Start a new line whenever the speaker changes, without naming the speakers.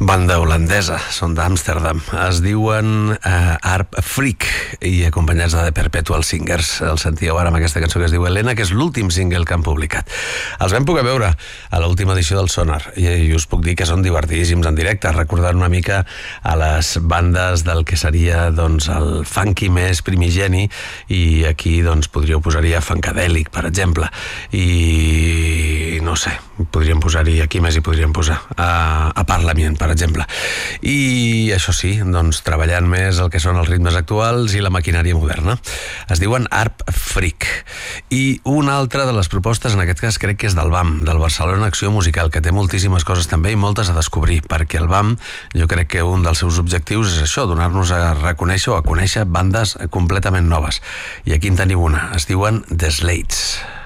Banda holandesa, són d'Amsterdam. Es diuen Harp Freak i acompanyats de The Perpetual Singers. El sentíeu ara amb aquesta cançó que es diu Helena, que és l'últim single que han publicat. Els vam poder veure a l'última edició del Sonar i us puc dir que són divertidíssims en directe, recordant una mica a les bandes del que seria doncs, el funky més primigeni, i aquí doncs, podríeu posar-hi a Funkadelic, per exemple, i no sé, podríem posar-hi, aquí més hi podríem posar a Parliament, per exemple. I això sí, doncs treballant més el que són els ritmes actuals i la maquinària moderna. Es diuen Harp Freak. I una altra de les propostes, en aquest cas crec que és del BAM, del Barcelona Acció Musical, que té moltíssimes coses també i moltes a descobrir, perquè el BAM, jo crec que un dels seus objectius és això, donar-nos a reconèixer o a conèixer bandes completament noves. I aquí en teniu una, es diuen The Slates.